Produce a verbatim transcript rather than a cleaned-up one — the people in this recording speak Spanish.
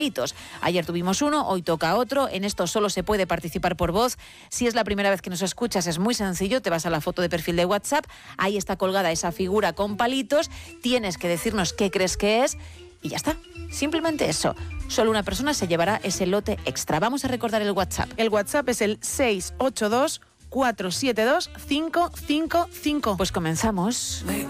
Ayer tuvimos uno, hoy toca otro. En esto solo se puede participar por voz. Si es la primera vez que nos escuchas, es muy sencillo. Te vas a la foto de perfil de WhatsApp. Ahí está colgada esa figura con palitos. Tienes que decirnos qué crees que es y ya está. Simplemente eso. Solo una persona se llevará ese lote extra. Vamos a recordar el WhatsApp. El WhatsApp es el seis ocho dos, cuatro siete dos, cinco cinco cinco. Pues comenzamos.